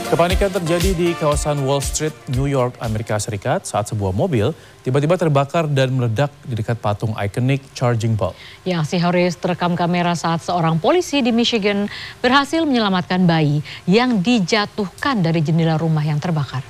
Kepanikan terjadi di kawasan Wall Street, New York, Amerika Serikat saat sebuah mobil tiba-tiba terbakar dan meledak di dekat patung ikonik Charging Ball. Ya, aksi Harris terekam kamera saat seorang polisi di Michigan berhasil menyelamatkan bayi yang dijatuhkan dari jendela rumah yang terbakar.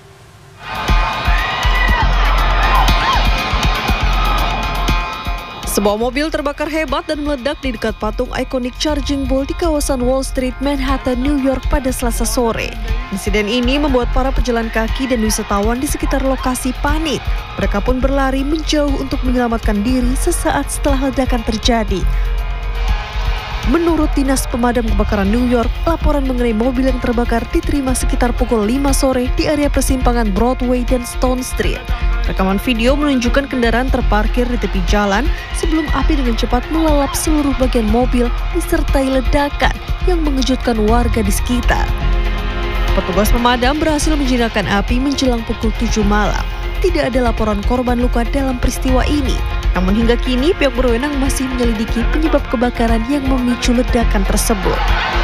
Sebuah mobil terbakar hebat dan meledak di dekat patung ikonik Charging Ball di kawasan Wall Street, Manhattan, New York pada Selasa sore. Insiden ini membuat para pejalan kaki dan wisatawan di sekitar lokasi panik. Mereka pun berlari menjauh untuk menyelamatkan diri sesaat setelah ledakan terjadi. Menurut Dinas Pemadam Kebakaran New York, laporan mengenai mobil yang terbakar diterima sekitar pukul 5 sore di area persimpangan Broadway dan Stone Street. Rekaman video menunjukkan kendaraan terparkir di tepi jalan sebelum api dengan cepat melalap seluruh bagian mobil disertai ledakan yang mengejutkan warga di sekitar. Petugas pemadam berhasil menjinakkan api menjelang pukul 7 malam. Tidak ada laporan korban luka dalam peristiwa ini. Namun hingga kini pihak berwenang masih menyelidiki penyebab kebakaran yang memicu ledakan tersebut.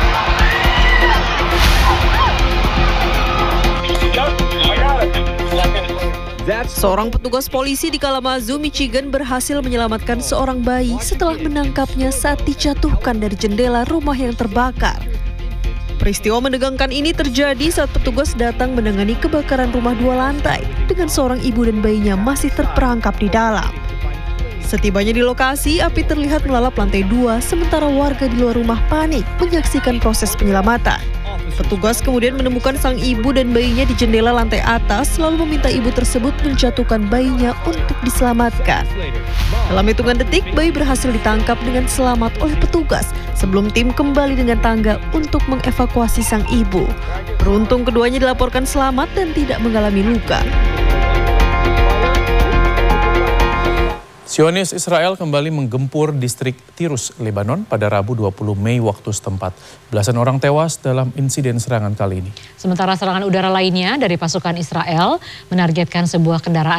Seorang petugas polisi di Kalamazoo, Michigan berhasil menyelamatkan seorang bayi setelah menangkapnya saat dijatuhkan dari jendela rumah yang terbakar. Peristiwa menegangkan ini terjadi saat petugas datang menangani kebakaran rumah 2 lantai dengan seorang ibu dan bayinya masih terperangkap di dalam. Setibanya di lokasi, api terlihat melalap lantai 2 sementara warga di luar rumah panik menyaksikan proses penyelamatan. Petugas kemudian menemukan sang ibu dan bayinya di jendela lantai atas lalu meminta ibu tersebut menjatuhkan bayinya untuk diselamatkan. Dalam hitungan detik, bayi berhasil ditangkap dengan selamat oleh petugas sebelum tim kembali dengan tangga untuk mengevakuasi sang ibu. Beruntung keduanya dilaporkan selamat dan tidak mengalami luka. Zionis Israel kembali menggempur distrik Tirus, Lebanon pada Rabu 20 Mei waktu setempat. Belasan orang tewas dalam insiden serangan kali ini. Sementara serangan udara lainnya dari pasukan Israel menargetkan sebuah kendaraan